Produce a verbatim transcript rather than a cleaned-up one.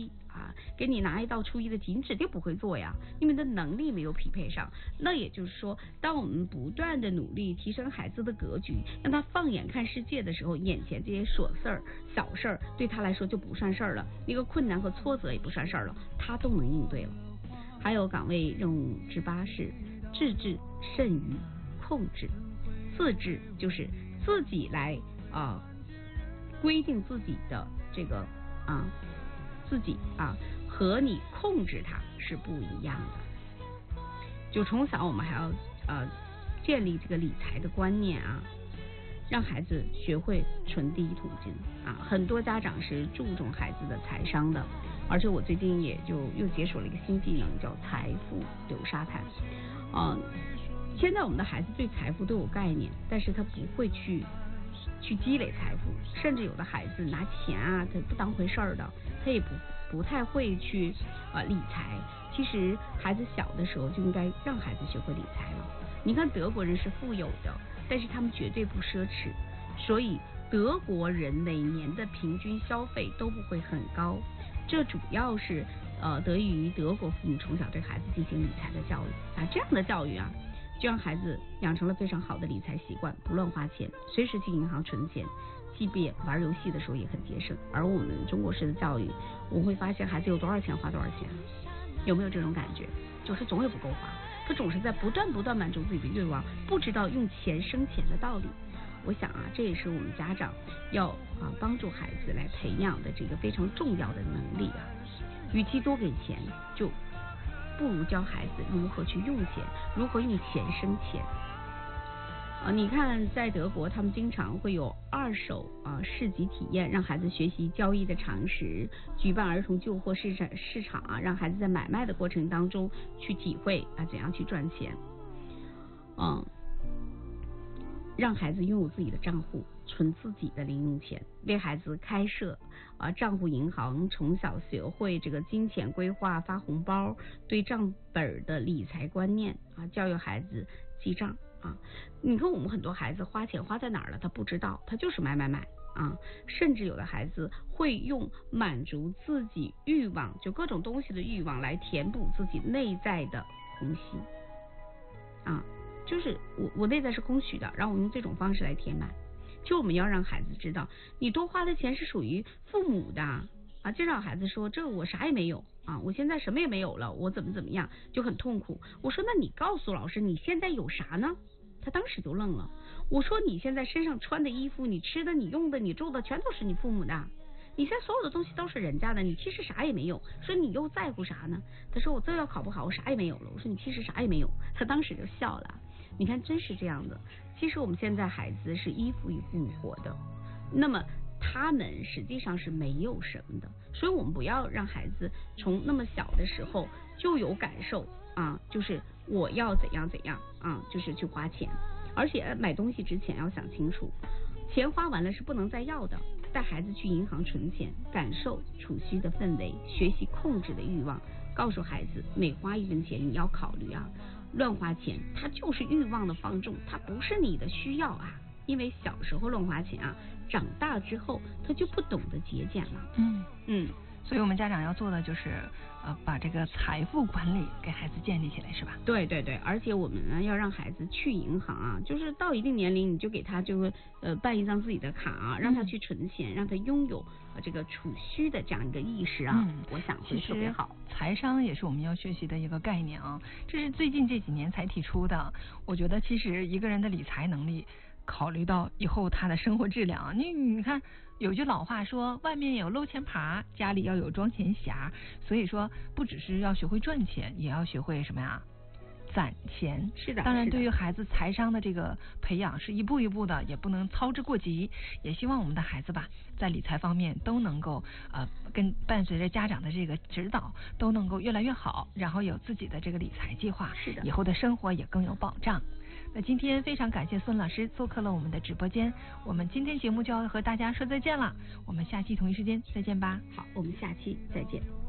一啊，给你拿一道初一的题，你指定不会做呀，因为你的能力没有匹配上。那也就是说，当我们不断的努力提升孩子的格局，让他放眼看世界的时候，眼前这些琐事儿、小事儿对他来说就不算事儿了，一个困难和挫折也不算事儿了，他都能应对了。还有岗位任务之八是自治胜于控制。自治就是自己来啊、呃、规定自己的这个啊自己啊和你控制它是不一样的。就从小我们还要呃建立这个理财的观念啊，让孩子学会存第一桶金啊。很多家长是注重孩子的财商的，而且我最近也就又解锁了一个新技能，叫财富流沙滩。嗯、呃，现在我们的孩子对财富都有概念，但是他不会去去积累财富，甚至有的孩子拿钱啊，他不当回事儿的，他也不不太会去呃理财。其实孩子小的时候就应该让孩子学会理财了。你看德国人是富有的，但是他们绝对不奢侈，所以德国人每年的平均消费都不会很高。这主要是呃得益于德国父母从小对孩子进行理财的教育啊，这样的教育啊，就让孩子养成了非常好的理财习惯，不乱花钱，随时去银行存钱，即便玩游戏的时候也很节省。而我们中国式的教育，我们会发现孩子有多少钱花多少钱，有没有这种感觉？就是总也不够花，他总是在不断不断满足自己的愿望，不知道用钱生钱的道理。我想啊，这也是我们家长要啊帮助孩子来培养的这个非常重要的能力啊。与其多给钱，就不如教孩子如何去用钱，如何用钱生钱。啊，你看在德国，他们经常会有二手啊市集体验，让孩子学习交易的常识；举办儿童旧货市场市场啊，让孩子在买卖的过程当中去体会啊怎样去赚钱。嗯。让孩子拥有自己的账户，存自己的零用钱，为孩子开设啊账户银行，从小学会这个金钱规划，发红包，对账本的理财观念啊，教育孩子记账啊。你看我们很多孩子花钱花在哪儿了，他不知道，他就是买买买啊，甚至有的孩子会用满足自己欲望，就各种东西的欲望来填补自己内在的空虚啊。就是我我内在是空虚的，然后我用这种方式来填满。就我们要让孩子知道，你多花的钱是属于父母的啊。就让孩子说，这我啥也没有啊，我现在什么也没有了，我怎么怎么样，就很痛苦。我说那你告诉老师你现在有啥呢？他当时就愣了。我说你现在身上穿的衣服，你吃的你用的你住的全都是你父母的，你现在所有的东西都是人家的，你其实啥也没有。说你又在乎啥呢？他说我这要考不好，我啥也没有了。我说你其实啥也没有。他当时就笑了。你看真是这样的，其实我们现在孩子是依附于父母活的，那么他们实际上是没有什么的，所以我们不要让孩子从那么小的时候就有感受啊，就是我要怎样怎样啊，就是去花钱，而且买东西之前要想清楚，钱花完了是不能再要的。带孩子去银行存钱，感受储蓄的氛围，学习控制的欲望，告诉孩子每花一分钱你要考虑啊，乱花钱它就是欲望的放纵，它不是你的需要啊。因为小时候乱花钱啊，长大之后他就不懂得节俭了。 嗯嗯， 所以我们家长要做的就是呃把这个财富管理给孩子建立起来，是吧？ 对对对，而且我们呢要让孩子去银行啊，就是到一定年龄你就给他就呃办一张自己的卡啊，让他去存钱，嗯、让他拥有呃这个储蓄的这样一个意识啊，嗯、我想会特别好。 财商也是我们要学习的一个概念啊，这是最近这几年才提出的。我觉得其实一个人的理财能力，考虑到以后他的生活质量，你你看有句老话说，外面有搂钱耙，家里要有装钱匣。所以说不只是要学会赚钱，也要学会什么呀？攒钱。 是的， 当然对于孩子财商的这个培养是一步一步的，也不能操之过急。也希望我们的孩子吧，在理财方面都能够呃跟伴随着家长的这个指导，都能够越来越好，然后有自己的这个理财计划， 是的， 以后的生活也更有保障。那今天非常感谢孙老师做客了我们的直播间，我们今天节目就要和大家说再见了，我们下期同一时间再见吧。 好，我们下期再见。